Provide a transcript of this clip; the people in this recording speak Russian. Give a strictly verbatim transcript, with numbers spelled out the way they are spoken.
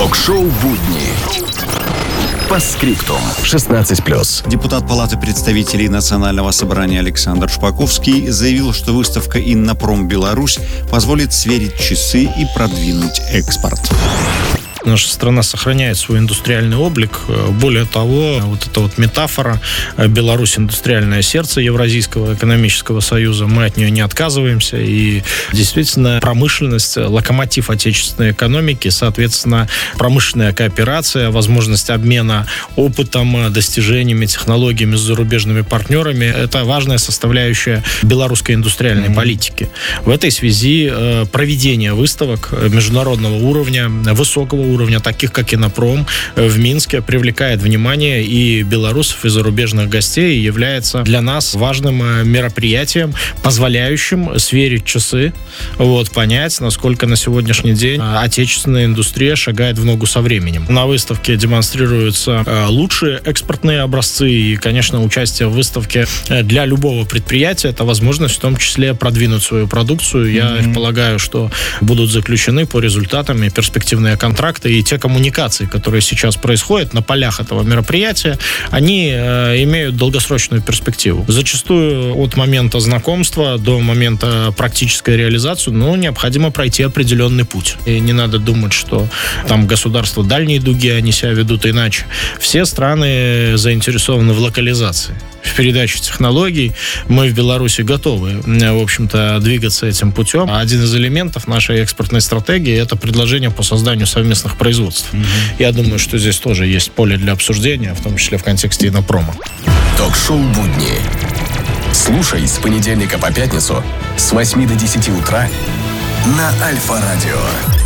Ток-шоу «Будни». По скриптум. шестнадцать плюс. Депутат Палаты представителей Национального собрания Александр Шпаковский заявил, что выставка «Иннопром Беларусь» позволит сверить часы и продвинуть экспорт. Наша страна сохраняет свой индустриальный облик. Более того, вот эта вот метафора «Беларусь – индустриальное сердце Евразийского экономического союза», мы от нее не отказываемся. И действительно, промышленность – локомотив отечественной экономики, соответственно, промышленная кооперация, возможность обмена опытом, достижениями, технологиями с зарубежными партнерами – это важная составляющая белорусской индустриальной mm-hmm. политики. В этой связи проведение выставок международного уровня, высокого уровня, таких как Иннопром в Минске, привлекает внимание и белорусов, и зарубежных гостей, и является для нас важным мероприятием, позволяющим сверить часы, вот, понять, насколько на сегодняшний день отечественная индустрия шагает в ногу со временем. На выставке демонстрируются лучшие экспортные образцы, и, конечно, участие в выставке для любого предприятия — это возможность в том числе продвинуть свою продукцию. Я mm-hmm. полагаю, что будут заключены по результатам и перспективные контракты, и те коммуникации, которые сейчас происходят на полях этого мероприятия, они э, имеют долгосрочную перспективу. Зачастую от момента знакомства до момента практической реализации, ну, необходимо пройти определенный путь. И не надо думать, что там государства дальней дуги, они себя ведут иначе. Все страны заинтересованы в локализации, в передаче технологий. Мы в Беларуси готовы, в общем-то, двигаться этим путем. Один из элементов нашей экспортной стратегии — это предложение по созданию совместных производств. Mm-hmm. Я думаю, что здесь тоже есть поле для обсуждения, в том числе в контексте Иннопрома. Ток-шоу «Будни». Слушай с понедельника по пятницу с восьми до десяти утра на Альфа-радио.